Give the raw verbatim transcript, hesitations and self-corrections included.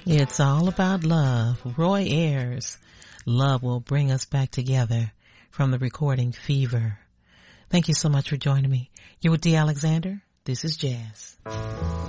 It's all about love. Roy Ayers. Love will bring us back together, from the recording Fever. Thank you so much for joining me. You're with Dee Alexander. This is Jazz.